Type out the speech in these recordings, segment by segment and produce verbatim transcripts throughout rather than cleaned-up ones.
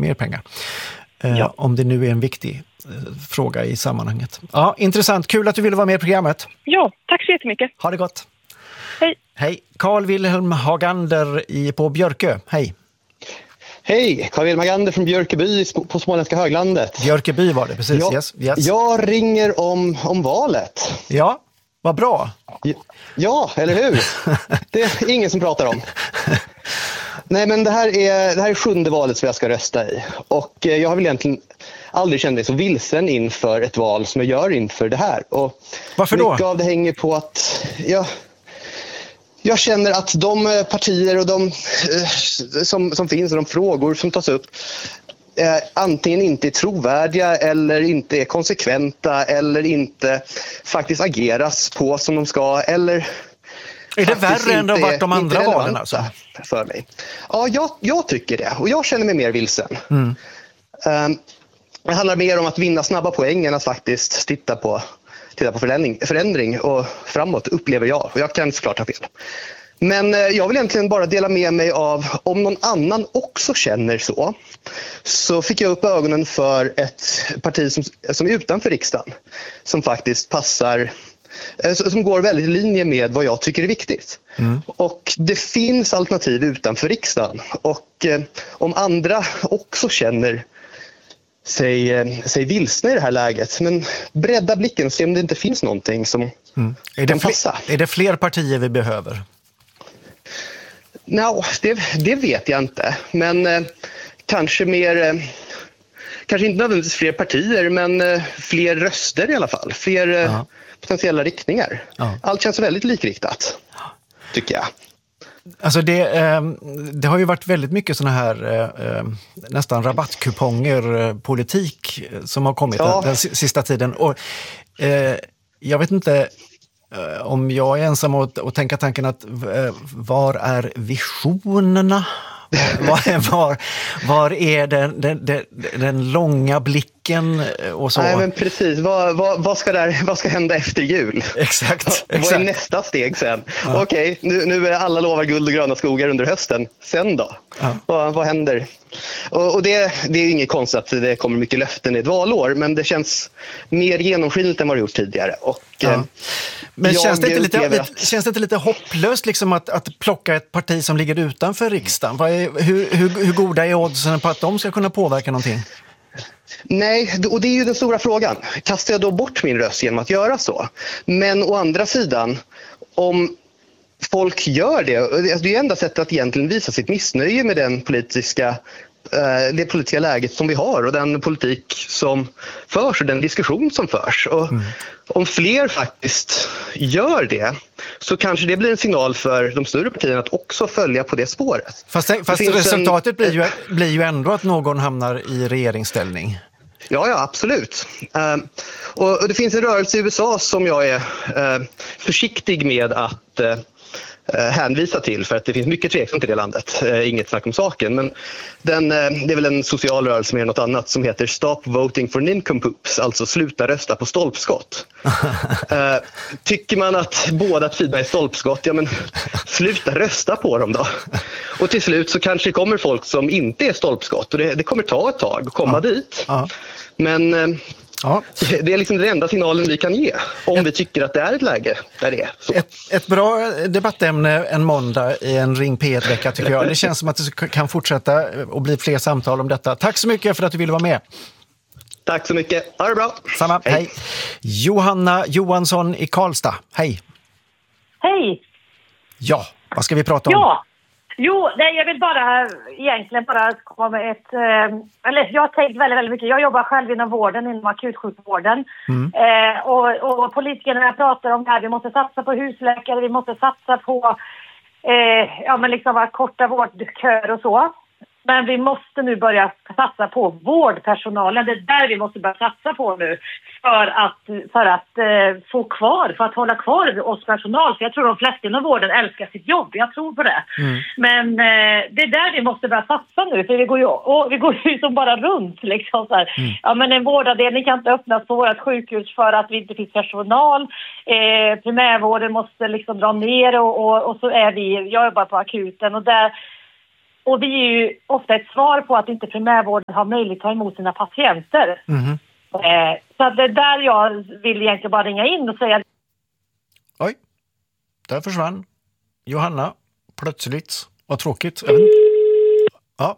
mer pengar. Eh, Ja. Om det nu är en viktig eh, fråga i sammanhanget. Ja, intressant. Kul att du ville vara med i programmet. Ja, tack så jättemycket. Ha det gott. Hej. Hej. Carl Wilhelm Hagander i, på Björkö. Hej. Hej, Carl Wilhelm Hagander från Björkeby på Småländska höglandet. Björkeby var det, precis. Jag, yes, yes. jag ringer om, om valet. Ja, vad bra. Ja, eller hur? Det är ingen som pratar om. Nej, men det här är, det här är sjunde valet som jag ska rösta i. Och jag har väl egentligen aldrig känt mig så vilsen inför ett val som jag gör inför det här. Och varför då? Mycket av det hänger på att jag, jag känner att de partier och de som, som finns och de frågor som tas upp eh, antingen inte är trovärdiga eller inte är konsekventa eller inte faktiskt ageras på som de ska eller... Är det värre än det har varit de andra valen alltså? För mig. Ja, jag, jag tycker det. Och jag känner mig mer vilsen. Mm. Um, det handlar mer om att vinna snabba poäng än att faktiskt titta på, titta på förändring, förändring och framåt, upplever jag. Och jag kan såklart ha fel. Men eh, jag vill egentligen bara dela med mig av, om någon annan också känner så, så fick jag upp ögonen för ett parti som, som är utanför riksdagen. Som faktiskt passar... som går väldigt i linje med vad jag tycker är viktigt. Mm. Och det finns alternativ utanför riksdagen. Och eh, om andra också känner sig, eh, sig vilsna i det här läget, men bredda blicken och se om det inte finns någonting som mm. är det kan passa. Fler, är det fler partier vi behöver? No, det, det vet jag inte. Men eh, kanske mer... Eh, kanske inte nödvändigtvis fler partier, men eh, fler röster i alla fall. Fler... Eh, potentiella riktningar. Ja. Allt känns väldigt likriktat, tycker jag. Alltså det, eh, det har ju varit väldigt mycket såna här eh, nästan rabattkuponger eh, politik som har kommit ja. den, den sista tiden. Och eh, jag vet inte eh, om jag är ensam att, att tänka tanken att eh, var är visionerna? Var, var, var är den, den, den, den långa blicken och så? Nej, men precis. Vad, vad, vad, ska där, vad ska hända efter jul? Exakt. exakt. Vad är nästa steg sen? Ja. Okej, nu, nu är alla lovar guld och gröna skogar under hösten. Sen då? Ja. Vad, vad händer? Och, och det, det är inget konstigt att det kommer mycket löften i ett valår, men det känns mer genomskinligt än vad det gjort tidigare. Och, ja. Men känns det, inte lite, att... känns det inte lite hopplöst liksom att, att plocka ett parti som ligger utanför riksdagen? Vad är, hur, hur, hur goda är oddsen på att de ska kunna påverka någonting? Nej, och det är ju den stora frågan. Kastar jag då bort min röst genom att göra så? Men å andra sidan, om folk gör det, det är enda sättet att egentligen visa sitt missnöje med den politiska, det politiska läget som vi har och den politik som förs och den diskussion som förs. Och mm. om fler faktiskt gör det så kanske det blir en signal för de större partierna att också följa på det spåret. Fast, fast det resultatet en, blir, ju, blir ju ändå att någon hamnar i regeringsställning. Ja, ja, absolut. Uh, och det finns en rörelse i U S A som jag är uh, försiktig med att uh, hänvisa till, för att det finns mycket tveksamt i det landet. Uh, inget snack om saken, men den, uh, det är väl en social rörelse med något annat som heter Stop Voting for Nincompoops, alltså sluta rösta på stolpskott. uh, tycker man att båda sidor är stolpskott, ja men sluta rösta på dem då. Och till slut så kanske det kommer folk som inte är stolpskott och det, det kommer ta ett tag att komma ja. dit. Ja. Men uh, ja. det är liksom den enda signalen vi kan ge om ett, vi tycker att det är ett läge där det är så. Ett, ett bra debattämne en måndag i en Ring P ett-vecka tycker jag. Det känns som att det kan fortsätta och bli fler samtal om detta. Tack så mycket för att du ville vara med. Tack så mycket. Ha det bra. Samma. Hej. Hej. Johanna Johansson i Karlstad. Hej. Hej. Ja, vad ska vi prata om? Ja. Jo, nej, jag vill bara egentligen bara komma med ett... Eh, eller jag har tänkt väldigt, väldigt mycket. Jag jobbar själv inom vården, inom akutsjukvården. Mm. Eh, och, och politikerna pratar om det här. Vi måste satsa på husläkare, vi måste satsa på eh, ja, men liksom att korta vårdköer och så. Men vi måste nu börja satsa på vårdpersonalen. Det är där vi måste börja satsa på nu. För att, för att eh, få kvar, för att hålla kvar oss personal. För jag tror de flesta inom vården älskar sitt jobb. Jag tror på det. Mm. Men eh, det är där vi måste börja satsa nu. För vi går ju, och, vi går ju som bara runt. Liksom, så här. Mm. Ja, men en vårdavdelning kan inte öppnas på vårt sjukhus för att vi inte finns personal. Eh, primärvården måste liksom dra ner och, och, och så är vi, jag jobbar på akuten och där och vi är ju ofta ett svar på att inte primärvården har möjlighet att ta emot sina patienter. Mm. Eh, så det är där jag vill egentligen bara ringa in och säga... Oj, där försvann Johanna plötsligt. Vad tråkigt. Ja.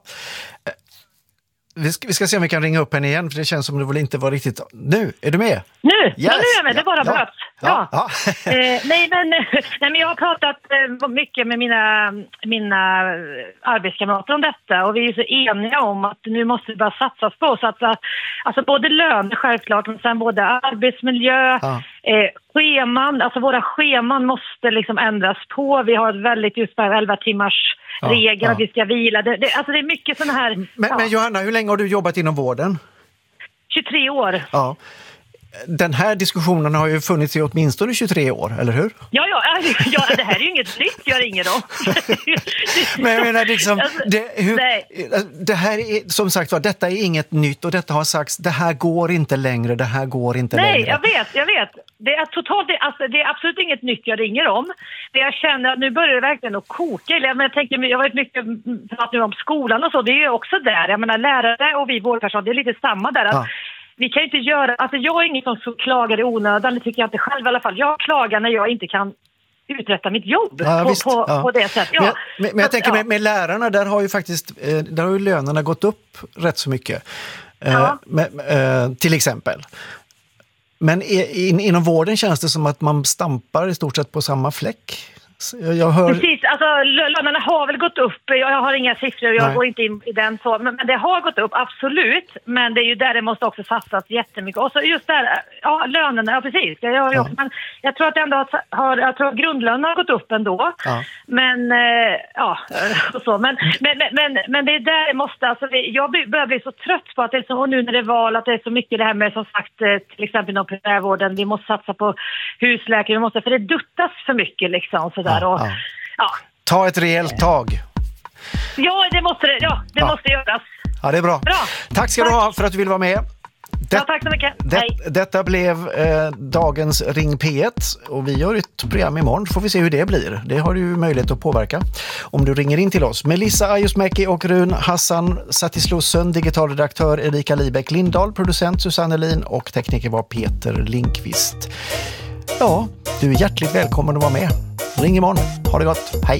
Vi ska, vi ska se om vi kan ringa upp henne igen, för det känns som det väl inte var riktigt... Nu, är du med? Nu, yes. ja, nu är jag med, det bara ja. bröt. Ja. Ja. Ja. eh, nej, men, nej, men jag har pratat eh, mycket med mina, mina arbetskamrater om detta, och vi är så eniga om att nu måste vi bara satsa på. Så att, alltså både lön självklart, men sen både arbetsmiljö, ja. eh, scheman, alltså våra scheman måste liksom ändras på. Vi har ett väldigt just elva timmars ja, regel ja. att vi ska vila. Det, det, alltså det är mycket sådana här... Men, ja. men Johanna, hur länge har du jobbat inom vården? tjugotre år. Ja. Den här diskussionen har ju funnits i åtminstone tjugotre år, eller hur? Ja, ja, ja, det här är ju inget nytt jag ringer om. Men jag menar liksom, alltså, det, hur, det här är, som sagt var, detta är inget nytt, och detta har sagts, det här går inte längre, det här går inte Nej, längre. Nej, jag vet, jag vet. Det är, totalt, alltså, det är absolut inget nytt jag ringer om. Men jag känner att nu börjar det verkligen att koka. Men jag tänker, jag vet mycket nu om skolan och så, det är ju också där. Jag menar, lärare och vi vårdpersonal, det är lite samma där. Att ja. Vi kan ju inte göra, alltså jag är ingen som klagar i onödan, det tycker jag inte själv i alla fall. Jag klagar när jag inte kan uträtta mitt jobb ja, på, visst, på, ja. på det sättet. Ja. Men, men, men jag tänker ja. med, med lärarna, där har ju faktiskt där har ju lönerna gått upp rätt så mycket. Ja. Eh, med, eh, till exempel. Men i, in, inom vården känns det som att man stampar i stort sett på samma fläck. Jag hör... Precis, alltså lönerna har väl gått upp. Jag har inga siffror, jag Nej. går inte in i den så. Men, men det har gått upp, absolut. Men det är ju där det måste också satsas jättemycket. Och så just där, ja, lönerna, ja precis. Jag, jag, ja. Men jag tror att det ändå har, jag tror att grundlönen har gått upp ändå. Ja. Men, eh, ja, och så. Men, men, men, men det är där det måste, alltså, det, jag börjar bli så trött på att det är så, och nu när det är val, att det är så mycket det här med, som sagt, till exempel inom primärvården, vi måste satsa på husläkare, vi måste, för det duttas för mycket liksom, så där. Och, ja. Ja. Ta ett rejält tag. Ja, det måste det. Ja, det ja. måste göras. Ja, det är bra. bra. Tack ska tack. du ha för att du vill vara med. Det, ja, tack så mycket. Det, Hej. Detta blev eh, dagens Ring P ett, och vi gör ett program imorgon, får vi se hur det blir. Det har du ju möjlighet att påverka om du ringer in till oss. Melissa Ajusmäki och Run Hassan satt i Slussen, digitalredaktör Erika Libeck Lindahl, producent Susanne Lin och tekniker var Peter Linkvist. Ja, du är hjärtligt välkommen att vara med. Ring imorgon. Ha det gott. Hej!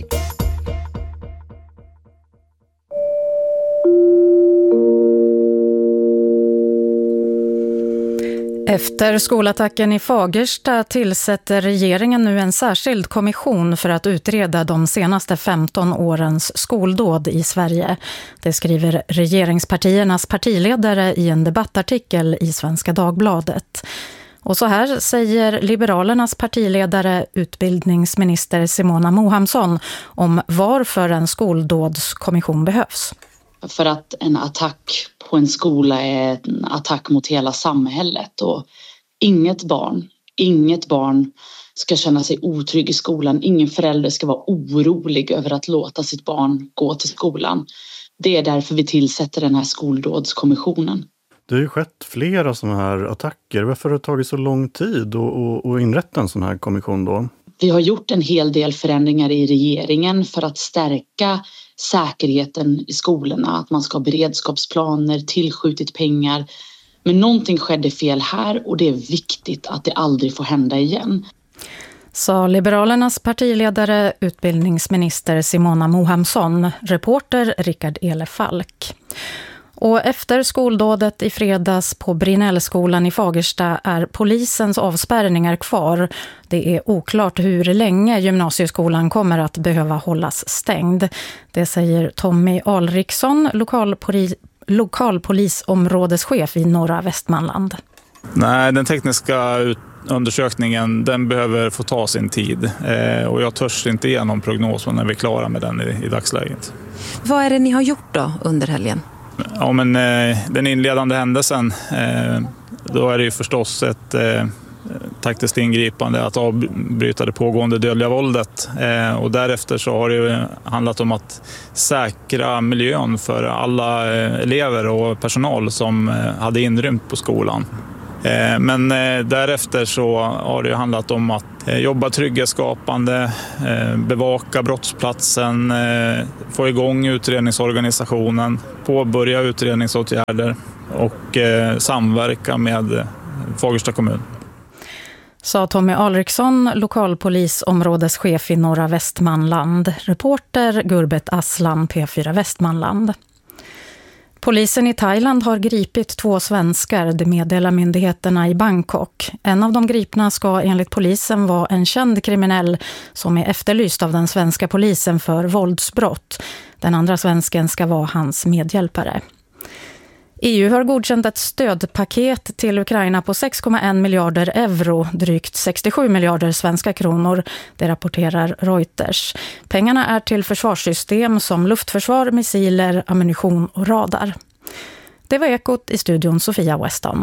Efter skolattacken i Fagersta tillsätter regeringen nu en särskild kommission för att utreda de senaste femton årens skoldåd i Sverige. Det skriver regeringspartiernas partiledare i en debattartikel i Svenska Dagbladet. Och så här säger Liberalernas partiledare, utbildningsminister Simona Mohamsson, om varför en skoldådskommission behövs. För att en attack på en skola är en attack mot hela samhället, och inget barn, inget barn ska känna sig otrygg i skolan. Ingen förälder ska vara orolig över att låta sitt barn gå till skolan. Det är därför vi tillsätter den här skoldådskommissionen. Det har ju skett flera sådana här attacker. Varför har det tagit så lång tid att inrätta en sån här kommission då? Vi har gjort en hel del förändringar i regeringen för att stärka säkerheten i skolorna. Att man ska ha beredskapsplaner, tillskjutit pengar. Men någonting skedde fel här, och det är viktigt att det aldrig får hända igen. Sa Liberalernas partiledare, utbildningsminister Simona Mohamsson, reporter Rickard Elefalk. Och efter skoldådet i fredags på Brinnellskolan i Fagersta är polisens avspärrningar kvar. Det är oklart hur länge gymnasieskolan kommer att behöva hållas stängd. Det säger Tommy Alriksson, lokalpoli- lokalpolisområdeschef i norra Västmanland. Nej, den tekniska ut- undersökningen, den behöver få ta sin tid. Eh, och jag törs inte ge någon prognos när vi är klara med den i, i dagsläget. Vad är det ni har gjort då under helgen? Ja, men eh, den inledande händelsen, eh, då är det ju förstås ett eh, taktiskt ingripande att avbryta det pågående dödliga våldet. Eh, och därefter så har det ju handlat om att säkra miljön för alla eh, elever och personal som eh, hade inrymt på skolan. Men därefter så har det handlat om att jobba trygghetsskapande, bevaka brottsplatsen, få igång utredningsorganisationen, påbörja utredningsåtgärder och samverka med Fagersta kommun. Sa Tommy Alriksson, lokalpolisområdeschef i norra Västmanland. Reporter Gurbet Aslan, P fyra Västmanland. Polisen i Thailand har gripit två svenskar, det meddelar myndigheterna i Bangkok. En av de gripna ska enligt polisen vara en känd kriminell som är efterlyst av den svenska polisen för våldsbrott. Den andra svensken ska vara hans medhjälpare. E U har godkänt ett stödpaket till Ukraina på sex komma en miljarder euro, drygt sextiosju miljarder svenska kronor, det rapporterar Reuters. Pengarna är till försvarssystem som luftförsvar, missiler, ammunition och radar. Det var Ekot, i studion Sofia Weston.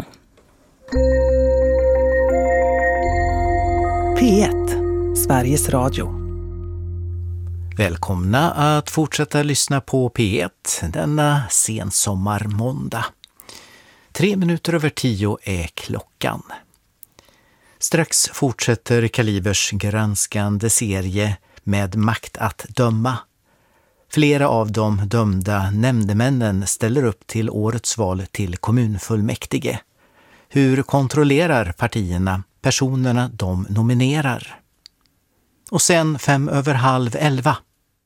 P ett, Sveriges Radio. Välkomna att fortsätta lyssna på P ett denna sensommarmåndag. Tre minuter över tio är klockan. Strax fortsätter Kalibers granskande serie med Makt att döma. Flera av de dömda nämndemännen ställer upp till årets val till kommunfullmäktige. Hur kontrollerar partierna personerna de nominerar? Och sen fem över halv elva.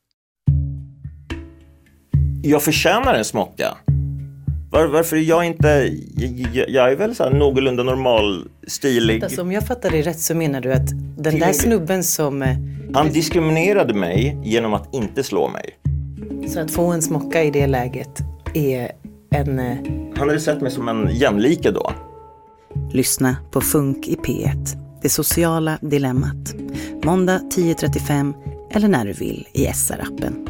Jag förtjänar en smocka. Var, varför är jag inte... Jag, jag är väl så här någorlunda normal, stilig. Alltså, om jag fattar det rätt så menar du att den där snubben som... Han diskriminerade mig genom att inte slå mig. Så att få en smocka i det läget är en... Han hade sett mig som en jämlike då. Lyssna på Funk i P ett. Det sociala dilemmat. Måndag tio trettiofem eller när du vill i S R-appen.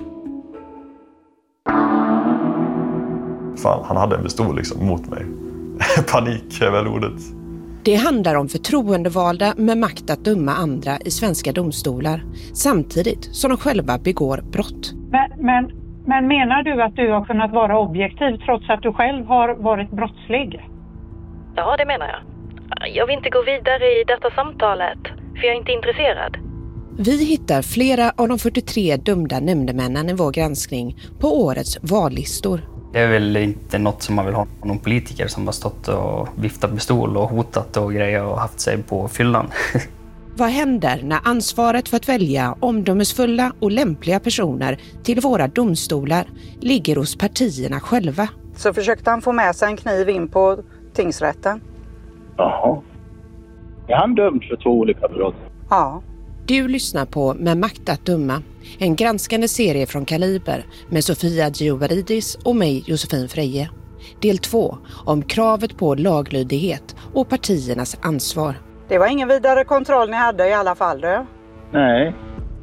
Fan, han hade en pistol liksom mot mig. Panik är väl ordet. Det handlar om förtroendevalda med makt att döma andra i svenska domstolar samtidigt som de själva begår brott. Men, men, men menar du att du har kunnat vara objektiv trots att du själv har varit brottslig? Ja, det menar jag. Jag vill inte gå vidare i detta samtalet, för jag är inte intresserad. Vi hittar flera av de fyrtiotre dömda nämndemännen i vår granskning på årets vallistor. Det är väl inte något som man vill ha någon politiker som har stått och viftat pistol och hotat och grejer och haft sig på fyllan. Vad händer när ansvaret för att välja omdömesfulla och lämpliga personer till våra domstolar ligger hos partierna själva? Så försökte han få med sig en kniv in på tingsrätten. Jaha. Är han dömd för två olika brott? Ja. Du lyssnar på Med makt att döma, en granskande serie från Kaliber med Sofia Giovaridis och mig, Josefin Freje. Del två om kravet på laglydighet och partiernas ansvar. Det var ingen vidare kontroll ni hade i alla fall, du? Nej.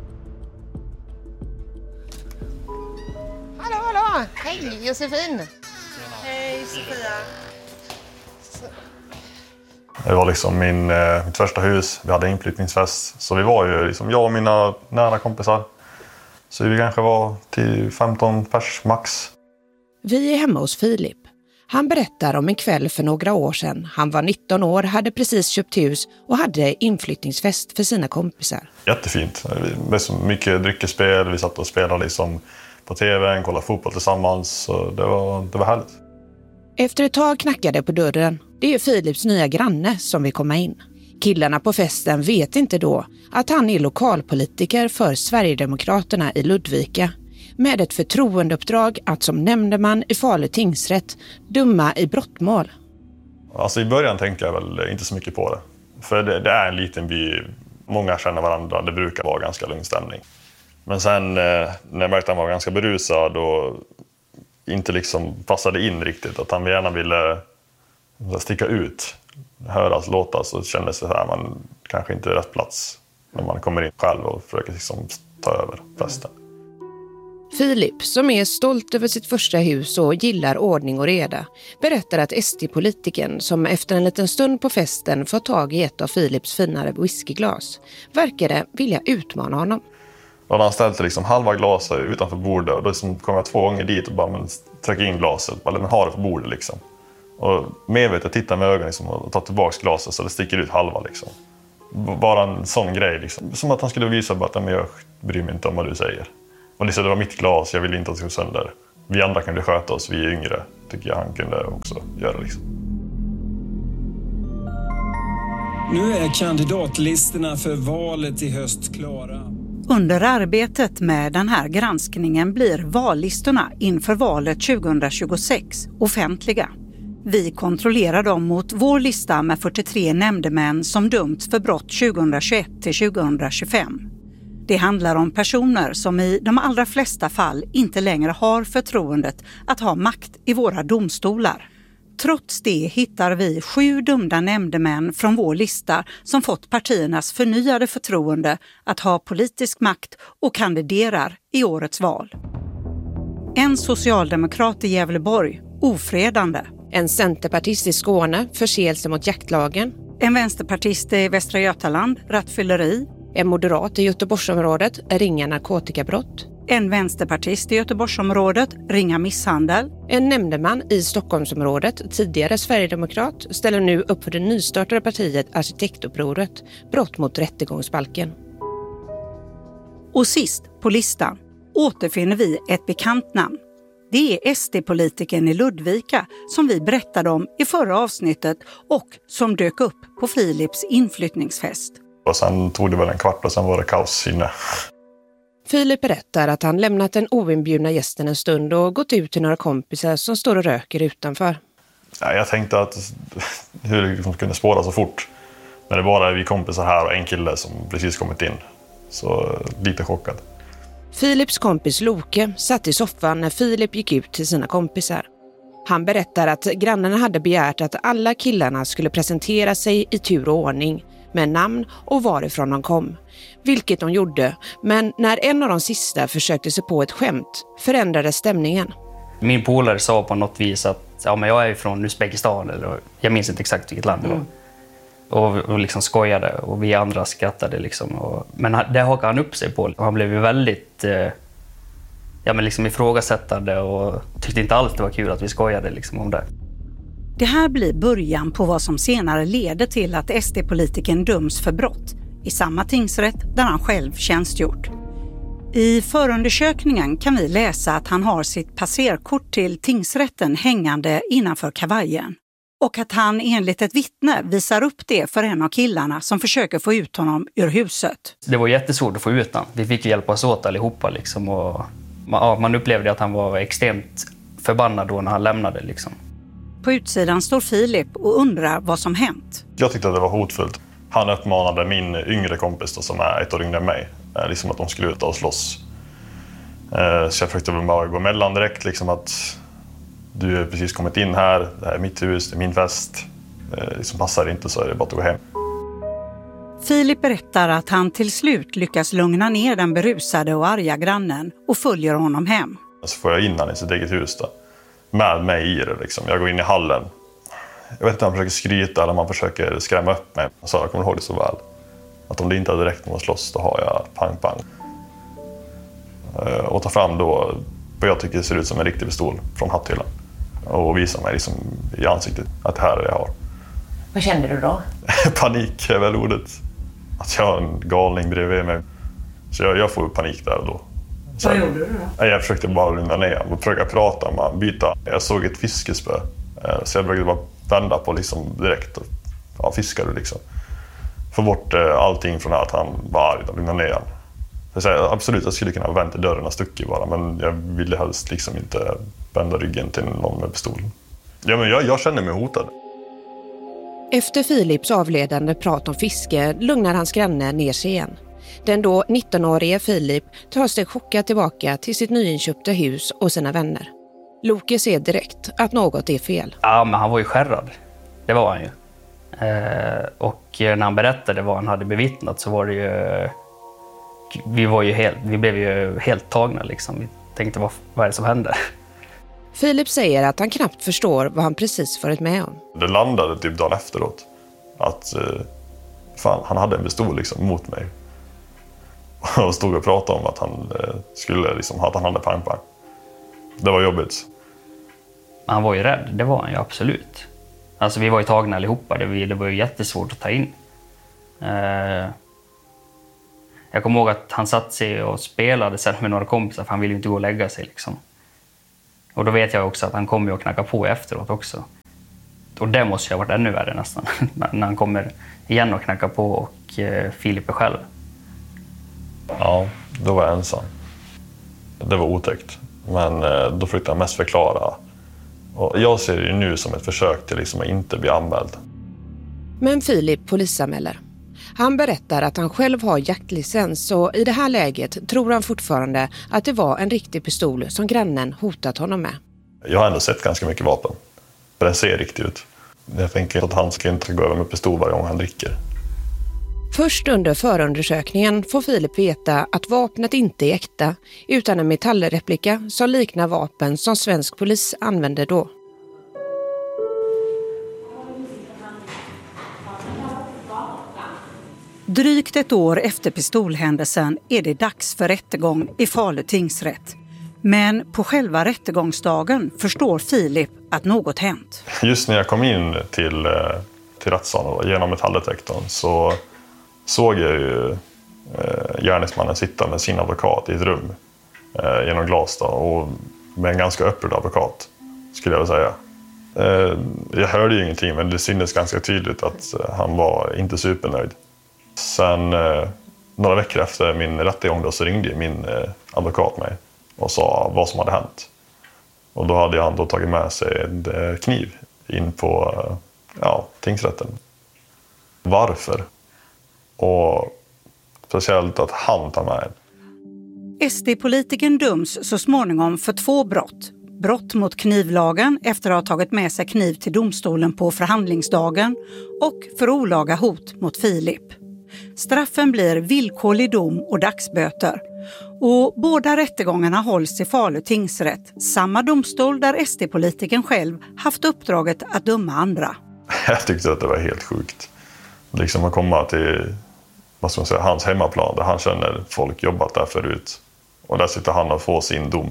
Hallå, hallå! Hej, Josefin! Hej, Sofia! Det var liksom min, eh, mitt första hus. Vi hade inflyttningsfest. Så vi var ju liksom jag och mina nära kompisar. Så vi kanske var till femton pers max. Vi är hemma hos Filip. Han berättar om en kväll för några år sedan. Han var nitton år, hade precis köpt hus och hade inflyttningsfest för sina kompisar. Jättefint. Det var så mycket dryckespel. Vi satt och spelade liksom på tv, kollade fotboll tillsammans. Så det var, det var härligt. Efter ett tag knackade på dörren. Det är Filips nya granne som vill komma in. Killarna på festen vet inte då att han är lokalpolitiker för Sverigedemokraterna i Ludvika med ett förtroendeuppdrag att som nämndeman i Falu tingsrätt döma i brottmål. Alltså i början tänkte jag väl inte så mycket på det. För det, det är en liten by, många känner varandra, det brukar vara ganska lugn stämning. Men sen när jag märkte att han var ganska berusad och inte liksom passade in riktigt, att han gärna ville sticka ut, höras, låtas, så kändes det så här, man kanske inte är rätt plats när man kommer in själv och försöker liksom ta över festen. Filip, som är stolt över sitt första hus och gillar ordning och reda, berättar att S D-politikern som efter en liten stund på festen får tag i ett av Filips finare whiskyglas verkade vilja utmana honom. Då hade han ställt liksom halva glaset utanför bordet och då kom jag två gånger dit och bara men, tryckte in glaset, eller men har det på bordet liksom. Och medvetet titta med ögonen liksom, och ta tillbaka glaset så det sticker ut halva. Liksom. Bara en sån grej. Liksom. Som att han skulle visa på att jag bryr mig inte om vad du säger. Och liksom, det var mitt glas, jag ville inte att det skulle sönder. Vi andra kunde sköta oss, vi är yngre. Tycker jag han kunde också göra. Liksom. Nu är kandidatlistorna för valet i höst klara. Under arbetet med den här granskningen blir vallistorna inför valet tjugohundratjugosex offentliga. Vi kontrollerar dem mot vår lista med fyrtiotre nämndemän som dömts för brott tjugohundratjugoett till tjugohundratjugofem. Det handlar om personer som i de allra flesta fall inte längre har förtroendet att ha makt i våra domstolar. Trots det hittar vi sju dömda nämndemän från vår lista som fått partiernas förnyade förtroende att ha politisk makt och kandiderar i årets val. En socialdemokrat i Gävleborg, ofredande. En centerpartist i Skåne, förseelse mot jaktlagen. En vänsterpartist i Västra Götaland, rattfylleri. En moderat i Göteborgsområdet, ringa narkotikabrott. En vänsterpartist i Göteborgsområdet, ringa misshandel. En nämndeman i Stockholmsområdet, tidigare Sverigedemokrat, ställer nu upp för det nystartade partiet Arkitektupproret, brott mot rättegångsbalken. Och sist på listan återfinner vi ett bekant namn. Det är S D-politikern i Ludvika som vi berättade om i förra avsnittet och som dök upp på Philips inflyttningsfest. Och sen tog det väl en kvart och sen var det kaos inne. Filip berättar att han lämnat den oinbjudna gästen en stund och gått ut till några kompisar som står och röker utanför. Ja, jag tänkte att hur det liksom kunde spåra så fort. Men det bara är vi kompisar här och en kille som precis kommit in. Så lite chockad. Filips kompis Loke satt i soffan när Filip gick ut till sina kompisar. Han berättar att grannarna hade begärt att alla killarna skulle presentera sig i tur och ordning med namn och varifrån de kom. Vilket de gjorde, men när en av de sista försökte sig på ett skämt förändrades stämningen. Min polare sa på något vis att ja, men jag är från Uzbekistan, eller jag minns inte exakt vilket land det var. Mm. Och, och liksom skojade och vi andra skrattade liksom. Och, men det hakade han upp sig på. Han blev ju väldigt eh, ja, men liksom ifrågasättande och tyckte inte alls det var kul att vi skojade liksom om det. Det här blir början på vad som senare leder till att S D-politikern döms för brott i samma tingsrätt där han själv tjänstgjort. I förundersökningen kan vi läsa att han har sitt passerkort till tingsrätten hängande innanför kavajen. Och att han enligt ett vittne visar upp det för en av killarna som försöker få ut honom ur huset. Det var jättesvårt att få ut honom. Vi fick hjälpas åt allihopa liksom. Och man, man upplevde att han var extremt förbannad då när han lämnade liksom. På utsidan står Filip och undrar vad som hänt. Jag tyckte att det var hotfullt. Han uppmanade min yngre kompis då, som är ett år yngre än mig. Liksom att de skulle ut och slåss. Så jag försökte bara gå emellan direkt. Liksom att du har precis kommit in här. Det här är mitt hus, det är min fest. Liksom passar det inte så är det bara att gå hem. Filip berättar att han till slut lyckas lugna ner den berusade och arga grannen och följer honom hem. Så får jag in han i sitt eget hus då. Med mig i det liksom. Jag går in i hallen. Jag vet inte om han försöker skryta eller om han försöker skrämma upp mig. Så jag kommer ihåg det så väl. Att om det inte är direkt när man slåss, då har jag pang pang. Och ta fram då vad jag tycker ser ut som en riktig pistol från hatthyllan. Och visa mig liksom i ansiktet att det här är det jag har. Vad kände du då? Panik är väl ordet. Att jag har en galning bredvid mig. Så jag, jag får panik där och då. Så vad gjorde du då? Jag försökte bara lugna ner och försöka prata med honom, byta. Jag såg ett fiskespö. Så jag försökte bara vända på liksom direkt och ja, fiskade liksom. Få bort allting från att han var arg och lugna ner honom. Så jag, absolut, jag skulle kunna vänta dörren och stucka bara, men jag ville helst liksom inte vända ryggen till någon med pistolen. Ja, men jag, jag känner mig hotad. Efter Filips avledande prat om fiske lugnar hans granne ner sig igen. Den då nittonårige Filip tar sig chockad tillbaka till sitt nyinköpta hus och sina vänner. Loke ser direkt att något är fel. Ja, men han var ju skärrad. Det var han ju. Eh, och när han berättade vad han hade bevittnat så var det ju... Vi, var ju helt, vi blev ju helt tagna liksom. Vi tänkte, vad, vad är det som händer? Filip säger att han knappt förstår vad han precis varit med om. Det landade typ dagen efteråt. Att eh, fan, han hade en pistol liksom mot mig. Och stod och pratade om att han eh, skulle liksom, att han hade pang-pang. Det var jobbigt. Han var ju rädd, det var han ju absolut. Alltså vi var ju tagna allihopa, det, det var ju jättesvårt att ta in. Uh, jag kommer ihåg att han satt sig och spelade sen med några kompisar för han ville ju inte gå och lägga sig liksom. Och då vet jag också att han kommer ju att knacka på efteråt också. Och det måste ju ha varit ännu värre nästan. När han kommer igen och knackar på och uh, Filip är själv. Ja, då var jag ensam. Det var otäckt. Men uh, då försökte han mest förklara. Och jag ser det nu som ett försök till liksom att inte bli anmäld. Men Filip polisanmäler. Han berättar att han själv har jaktlicens och i det här läget tror han fortfarande att det var en riktig pistol som grannen hotat honom med. Jag har ändå sett ganska mycket vapen. För det ser riktigt ut. Jag tänker att han ska inte gå över med pistol varje gång han dricker. Först under förundersökningen får Filip veta att vapnet inte är äkta utan en metallreplika som liknar vapen som svensk polis använde då. Drygt ett år efter pistolhändelsen är det dags för rättegång i Falu tingsrätt. Men på själva rättegångsdagen förstår Filip att något hänt. Just när jag kom in till, till rättssalen genom metalldetektorn så såg jag ju eh, gärningsmannen sitta med sin advokat i ett rum eh, genom glas då, och med en ganska öppen advokat skulle jag vilja säga. Eh, jag hörde ju ingenting men det syntes ganska tydligt att eh, han var inte supernöjd. Sen eh, några veckor efter min rättegång då, så ringde min eh, advokat mig och sa vad som hade hänt. Och då hade han då tagit med sig en eh, kniv in på eh, ja, tingsrätten. Varför? Och speciellt att han tar med. S D-politikern döms så småningom för två brott. Brott mot knivlagen efter att ha tagit med sig kniv till domstolen på förhandlingsdagen och för olaga hot mot Filip. Straffen blir villkorlig dom och dagsböter. Och båda rättegångarna hålls i Falu tingsrätt, samma domstol där S D-politikern själv haft uppdraget att döma andra. Jag tyckte att det var helt sjukt. Liksom att komma till vad ska man säga, hans hemmaplan där han känner folk jobbat där förut. Och där sitter han och får sin dom.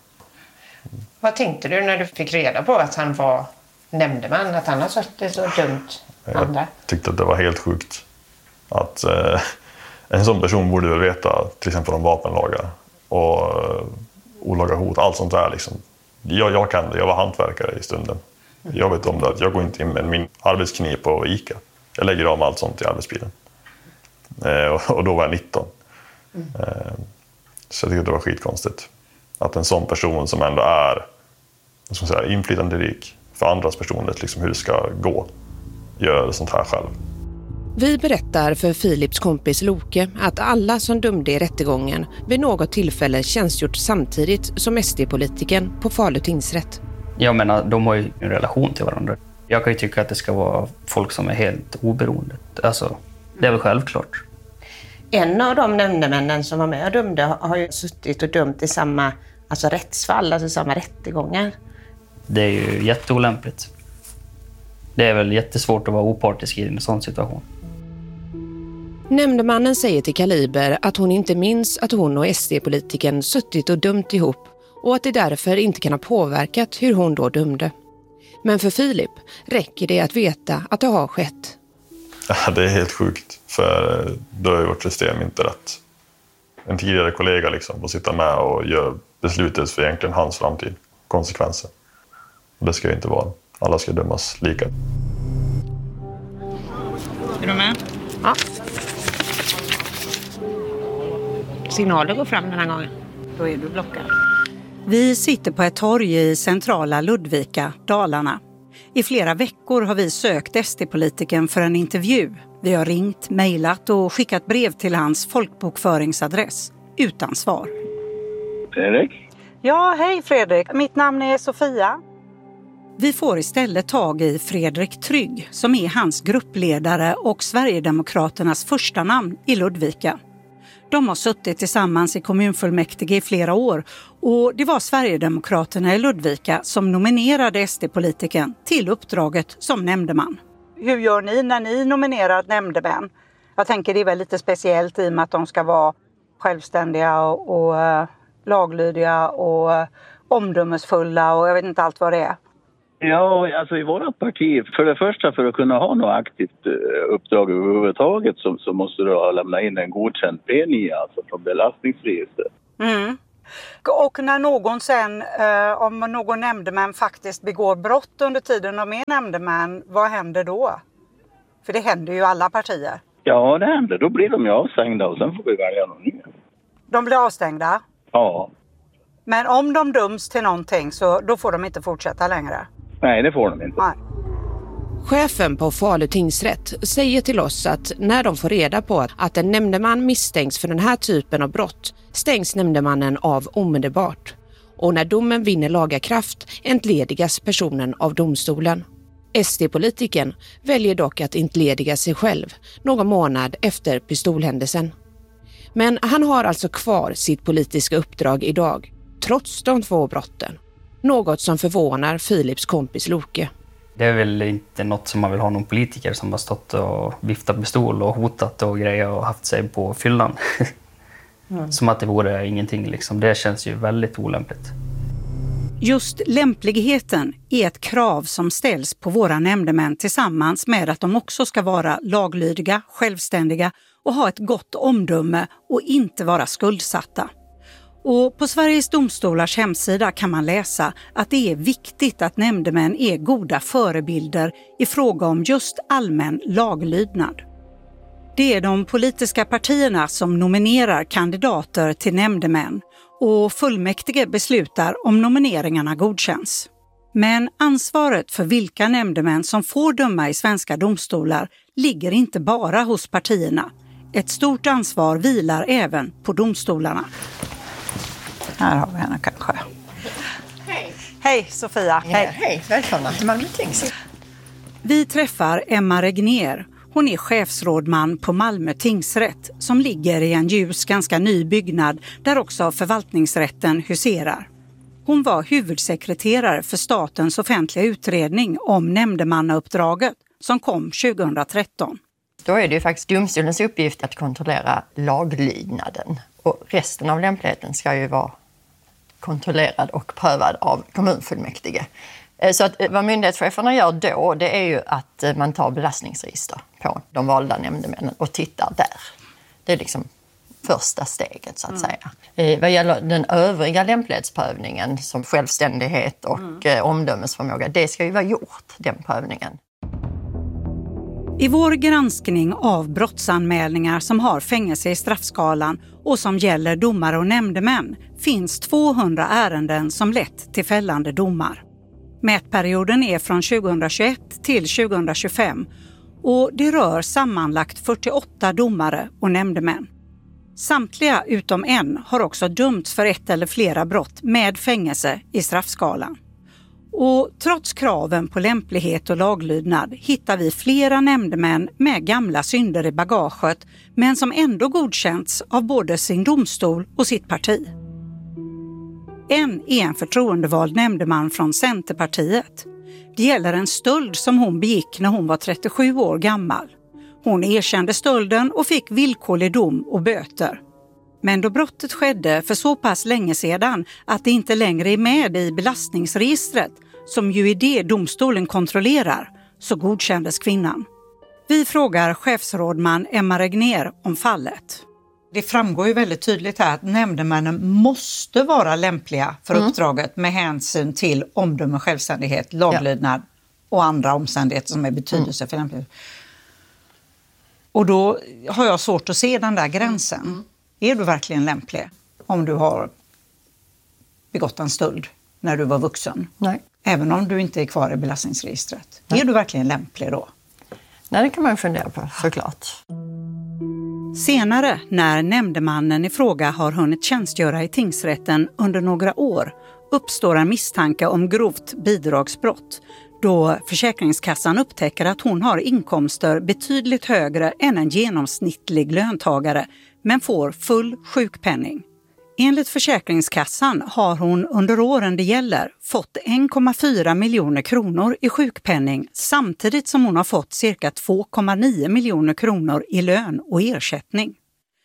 Vad tänkte du när du fick reda på att han var nämndeman, att han har suttit och dömt andra? Jag tyckte att det var helt sjukt. Att eh, en sån person borde väl veta till exempel om vapenlagar och eh, olaga hot, allt sånt där liksom. Jag, jag kan det, jag var hantverkare i stunden. Jag vet om det, att jag går inte in med min arbetskniv på ICA. Jag lägger om allt sånt i arbetsbilen. Eh, och, och då var jag nitton. Mm. Eh, så jag tycker att det var skitkonstigt. Att en sån person som ändå är som säga, inflytanderik för andras personlighet, liksom hur det ska gå, gör sånt här själv. Vi berättar för Filips kompis Loke att alla som dömde i rättegången vid något tillfälle tjänstgjort samtidigt som S D-politikern på Falu tingsrätt. Jag menar, de har ju en relation till varandra. Jag kan ju tycka att det ska vara folk som är helt oberoende. Alltså, det är väl självklart. En av de nämndemännen som var med och dömde har ju suttit och dömt i samma alltså rättsfall, alltså samma rättegångar. Det är ju jätteolämpligt. Det är väl jättesvårt att vara opartisk i en sån situation. Nämndemannen säger till Kaliber att hon inte minns att hon och S D-politikern suttit och dömt ihop och att det därför inte kan ha påverkat hur hon då dömde. Men för Filip räcker det att veta att det har skett. Ja, det är helt sjukt, för då är vårt system inte rätt. En tidigare kollega liksom får sitta med och göra beslutet för egentligen hans framtid, konsekvenser. Och det ska ju inte vara. Alla ska dömas lika. Är du med? Ja. Signalen går fram den här gången. Då är du blockad. Vi sitter på ett torg i centrala Ludvika, Dalarna. I flera veckor har vi sökt S D-politikern för en intervju. Vi har ringt, mejlat och skickat brev till hans folkbokföringsadress. Utan svar. Fredrik? Ja, hej Fredrik. Mitt namn är Sofia. Vi får istället tag i Fredrik Trygg som är hans gruppledare och Sverigedemokraternas första namn i Ludvika. De har suttit tillsammans i kommunfullmäktige i flera år och det var Sverigedemokraterna i Ludvika som nominerade S D-politikern till uppdraget som nämndeman. Hur gör ni när ni nominerar nämndemän? Jag tänker det är väl lite speciellt i och med att de ska vara självständiga och, och uh, laglydiga och uh, omdömesfulla och jag vet inte allt vad det är. Ja, alltså i vårt parti, för det första för att kunna ha något aktivt uppdrag överhuvudtaget så, så måste du ha lämnat in en godkänd P nio, alltså från belastningsregistret. Mm. Och när någon sen, eh, om någon nämndeman faktiskt begår brott under tiden de är nämndemän, vad händer då? För det händer ju alla partier. Ja, det händer. Då blir de ju avstängda och sen får vi välja någon ny. De blir avstängda? Ja. Men om de döms till någonting så då får de inte fortsätta längre? Nej, det får de inte. Nej. Chefen på Falu tingsrätt säger till oss att när de får reda på att en nämndeman misstänks för den här typen av brott stängs nämndemannen av omedelbart. Och när domen vinner laga kraft entledigas personen av domstolen. S D-politikern väljer dock att entlediga sig själv någon månad efter pistolhändelsen. Men han har alltså kvar sitt politiska uppdrag idag, trots de två brotten. Något som förvånar Philips kompis Loke. Det är väl inte något som man vill ha någon politiker som har stått och viftat med stol och hotat och grejer och haft sig på fyllan. Mm. Som att det vore ingenting liksom. Det känns ju väldigt olämpligt. Just lämpligheten är ett krav som ställs på våra nämndemän tillsammans med att de också ska vara laglydiga, självständiga och ha ett gott omdöme och inte vara skuldsatta. Och på Sveriges domstolars hemsida kan man läsa att det är viktigt att nämndemän är goda förebilder i fråga om just allmän laglydnad. Det är de politiska partierna som nominerar kandidater till nämndemän och fullmäktige beslutar om nomineringarna godkänns. Men ansvaret för vilka nämndemän som får döma i svenska domstolar ligger inte bara hos partierna. Ett stort ansvar vilar även på domstolarna. Här har vi henne kanske. Hej. Hej Sofia. Hej. Hej, välkomna till Malmö tingsrätt. Vi träffar Emma Regner. Hon är chefsrådman på Malmö tingsrätt som ligger i en ljus, ganska ny byggnad där också förvaltningsrätten huserar. Hon var huvudsekreterare för statens offentliga utredning om nämndemannauppdraget som kom tjugohundratretton. Då är det ju faktiskt domstolens uppgift att kontrollera laglydnaden. Och resten av lämpligheten ska ju vara kontrollerad och prövad av kommunfullmäktige. Så att vad myndighetscheferna gör då, det är ju att man tar belastningsregister på de valda nämndemännen och tittar där. Det är liksom första steget så att mm. säga. Vad gäller den övriga lämplighetsprövningen som självständighet och mm. omdömesförmåga, det ska ju vara gjort, den prövningen. I vår granskning av brottsanmälningar som har fängelse i straffskalan och som gäller domare och nämndemän finns tvåhundra ärenden som lett till fällande domar. Mätperioden är från tjugohundratjugoett till tjugohundratjugofem och det rör sammanlagt fyrtioåtta domare och nämndemän. Samtliga utom en har också dömts för ett eller flera brott med fängelse i straffskalan. Och trots kraven på lämplighet och laglydnad hittar vi flera nämndemän med gamla synder i bagaget men som ändå godkänts av både sin domstol och sitt parti. En är en förtroendevald nämndeman från Centerpartiet. Det gäller en stöld som hon begick när hon var trettiosju år gammal. Hon erkände stölden och fick villkorlig dom och böter. Men då brottet skedde för så pass länge sedan att det inte längre är med i belastningsregistret, som ju är det domstolen kontrollerar, så godkändes kvinnan. Vi frågar chefsrådman Emma Regner om fallet. Det framgår ju väldigt tydligt här att nämndemännen måste vara lämpliga för mm. uppdraget med hänsyn till omdöme, självständighet, laglydnad ja. och andra omständigheter som är betydelse mm. för lämplighet. Och då har jag svårt att se den där gränsen. Mm. Är du verkligen lämplig om du har begått en stöld när du var vuxen? Nej. Även om du inte är kvar i belastningsregistret. Nej. Är du verkligen lämplig då? Nej, det kan man fundera på, såklart. Senare, när nämndemannen i fråga har hunnit tjänstgöra i tingsrätten under några år, uppstår en misstanke om grovt bidragsbrott, då Försäkringskassan upptäcker att hon har inkomster betydligt högre än en genomsnittlig löntagare, men får full sjukpenning. Enligt Försäkringskassan har hon under åren det gäller fått en komma fyra miljoner kronor i sjukpenning samtidigt som hon har fått cirka två komma nio miljoner kronor i lön och ersättning.